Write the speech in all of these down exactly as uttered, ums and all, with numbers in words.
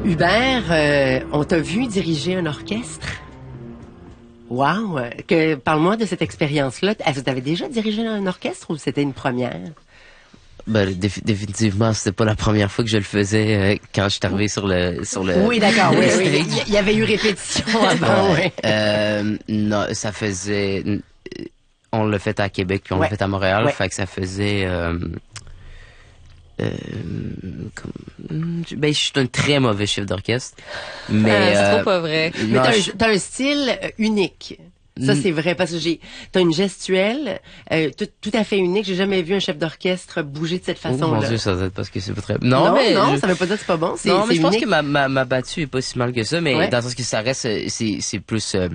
Hubert, euh, on t'a vu diriger un orchestre. Wow! Que, parle-moi de cette expérience-là. Est-ce que tu avais déjà dirigé un orchestre ou c'était une première? Ben, dé- définitivement, c'était pas la première fois que je le faisais euh, quand je suis arrivé sur le sur le. Oui, d'accord. Oui, oui. stage. Il y avait eu répétition avant. Ouais. Oui. Euh, non, ça faisait. On l'a fait à Québec puis on Ouais. l'a fait à Montréal, Ouais. fait que ça faisait. Euh, euh, comme, ben, je suis un très mauvais chef d'orchestre, mais. Ah, c'est euh, trop pas vrai. Mais non, t'as, je- un, t'as un style euh, unique. Ça, Mm. c'est vrai, parce que j'ai, t'as une gestuelle euh, tout, tout à fait unique. J'ai jamais vu un chef d'orchestre bouger de cette Oh, mon façon-là. Dieu, ça doit être parce que c'est pas très. non, Non, mais non, je- ça veut pas dire que c'est pas bon. C'est, non, mais c'est je pense unique. que ma, ma, ma battue est pas si mal que ça, mais Ouais. dans le sens que ça reste, euh, c'est, c'est plus, euh,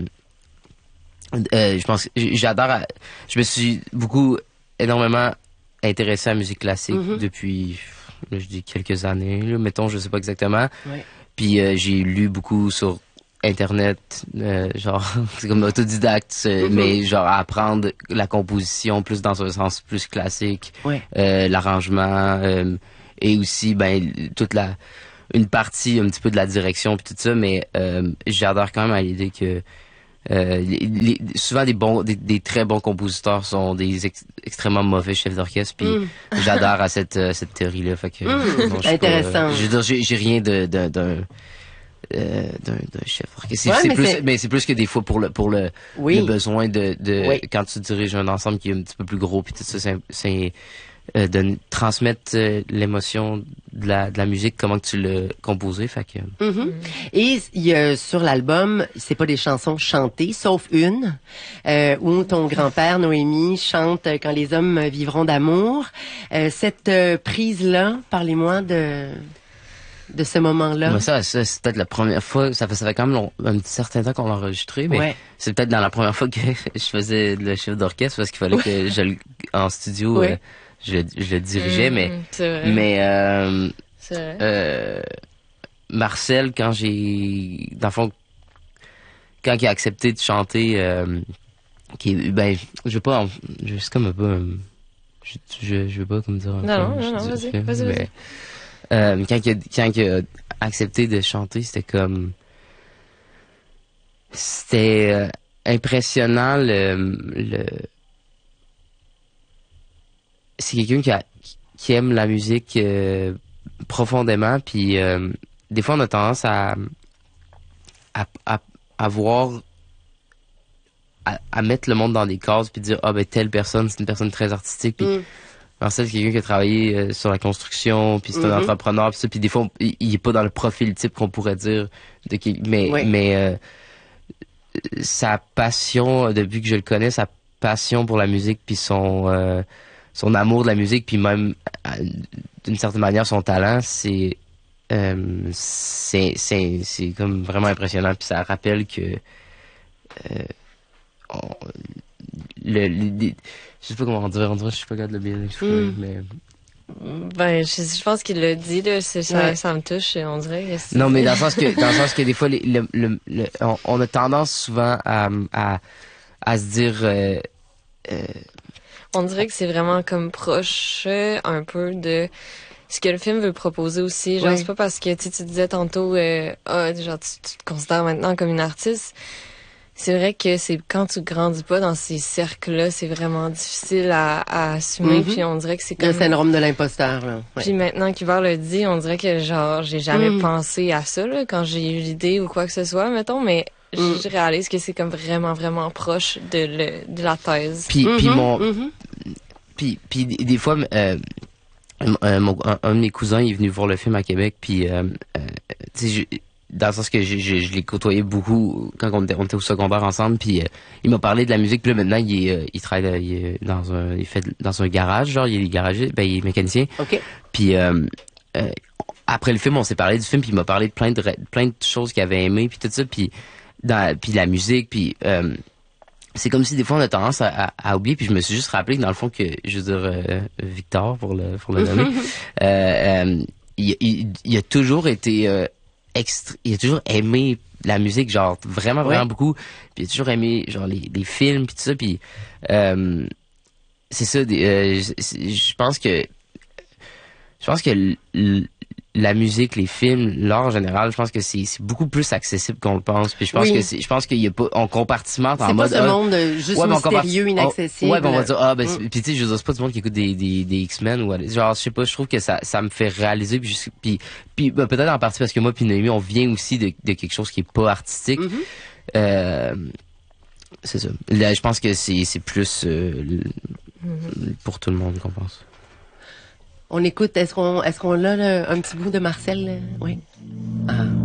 euh, je pense, que j- j'adore, à- je me suis beaucoup, énormément intéressé à la musique classique Mhm. depuis, là, je dis quelques années, là, mettons, je sais pas exactement. Ouais. Puis euh, j'ai lu beaucoup sur Internet, euh, genre, c'est comme autodidacte, euh, Mhm. mais genre apprendre la composition plus dans un sens plus classique, Ouais. euh, l'arrangement, euh, et aussi, ben, toute la, une partie un petit peu de la direction puis tout ça, mais euh, j'adore quand même à l'idée que euh, les, les- souvent des bons, des, des très bons compositeurs sont des ex- extrêmement mauvais chefs d'orchestre, puis Mm. j'adore à cette euh, cette théorie-là, fait que Mm. non, je suis pas, Intéressant. euh, je veux dire, j'ai j'ai rien de de- d'un euh, d'un d'un chef d'orchestre. C'est Ouais, c'est mais plus, c'est- mais c'est plus que des fois pour le pour le, Oui. le besoin de de Oui. quand tu diriges un ensemble qui est un petit peu plus gros, puis tout ça, c'est c'est euh, de transmettre euh, l'émotion de la de la musique, comment que tu l'as composé, fait que. Mhm. Et il y a sur l'album, c'est pas des chansons chantées, sauf une euh, où ton grand-père Noémie chante Quand les hommes vivront d'amour. Euh, cette euh, prise-là, parlez-moi de de ce moment-là. Mais ça, ça c'est peut-être la première fois. Ça fait, ça fait quand même long- un petit certain temps qu'on l'a enregistré, mais Ouais. c'est peut-être dans la première fois que je faisais le chef d'orchestre parce qu'il fallait que je le- en studio, Ouais. euh, je, je le dirigeais, Mm, mais c'est vrai. mais euh, C'est vrai. euh, Marcel, quand j'ai, dans le fond, quand il a accepté de chanter, euh, qui, ben, je veux pas, en- je c'est comme un peu, euh, je, je, je veux pas comme dire. un Non, peu, non, je non, dis- vas-y, mais, vas-y, vas-y. euh, quand il a, quand il a accepté de chanter, c'était comme, c'était euh, impressionnant le, le, c'est quelqu'un qui a, qui aime la musique euh, profondément, puis euh, des fois on a tendance à à, à, à voir à, à mettre le monde dans des cases puis dire ah ben telle personne c'est une personne très artistique puis Mm. Marcel c'est quelqu'un qui a travaillé euh, sur la construction puis c'est un Mhm. entrepreneur puis ça puis des fois on- il, il est pas dans le profil type qu'on pourrait dire de qui, mais Oui. mais euh, sa passion depuis que je le connais sa passion pour la musique puis son euh, son amour de la musique puis même à- d'une certaine manière son talent c'est euh, c'est c'est c'est comme vraiment impressionnant puis ça rappelle que euh, on- le, le- les- je sais pas comment dire, on dirait que je suis pas capable de le bien exprimer, Mm. mais Ben, je, je pense qu'il l'a dit, là, c'est- ça, Ouais. ça me touche, on dirait. c'est- non mais dans le sens que dans le sens que des fois les, le, le, le- on, on a tendance souvent à à, à se dire euh, euh, On dirait que c'est vraiment comme proche euh, un peu de ce que le film veut proposer aussi. Genre, Oui. c'est pas parce que tu sais, tu disais tantôt, euh, ah, genre, tu, tu te considères maintenant comme une artiste. C'est vrai que c'est quand tu grandis pas dans ces cercles-là, c'est vraiment difficile à, à assumer. Mhm. Puis on dirait que c'est Le comme. syndrome de l'imposteur, là. Ouais. Puis maintenant qu'Hubert le dit, on dirait que genre j'ai jamais Mm. pensé à ça là, quand j'ai eu l'idée ou quoi que ce soit, mettons, mais Mm. je réalise que c'est comme vraiment vraiment proche de, le, de la thèse. puis puis Mhm, mon mhm. puis puis des des fois euh, euh, mon- un, un de mes cousins il est venu voir le film à Québec puis euh, euh, tu sais je- dans le sens que je, je, je l'ai côtoyé beaucoup quand on était, on était au secondaire ensemble puis euh, il m'a parlé de la musique puis là maintenant il est euh, il travaille euh, il est dans un il fait dans un garage genre il est garagiste ben il est mécanicien OK. puis euh, euh, après le film on s'est parlé du film puis il m'a parlé de plein de ré- plein de choses qu'il avait aimé puis tout ça puis dans puis la musique puis euh, c'est comme si des fois on a tendance à, à, à oublier puis je me suis juste rappelé que dans le fond que je veux dire euh, Victor pour le pour le nommer euh, euh, il, il, il a toujours été euh, extra- il a toujours aimé la musique genre vraiment vraiment Ouais. beaucoup puis il a toujours aimé genre les, les films puis tout ça puis euh, c'est ça des- euh, je je pense que je pense que l- l- la musique, les films, l'art en général, je pense que c'est c'est beaucoup plus accessible qu'on le pense. Puis je pense oui. que c'est je pense qu'il y a pas on compartimente en c'est mode pas ce ah, monde juste ouais, mystérieux, inaccessible. Oh, ouais, ben on va dire ah ben mm. puis tu sais je veux dire c'est pas du monde qui écoute des des des X-Men ou genre je sais pas, je trouve que ça ça me fait réaliser puis je- puis puis ben, peut-être en partie parce que moi puis Noémie on vient aussi de de quelque chose qui est pas artistique. Mm-hmm. Euh, c'est ça. Là, je pense que c'est c'est plus euh, Mm-hmm. pour tout le monde qu'on pense. On écoute, est-ce qu'on est-ce qu'on a là, un petit bout de Marcel? euh? Oui. Ah.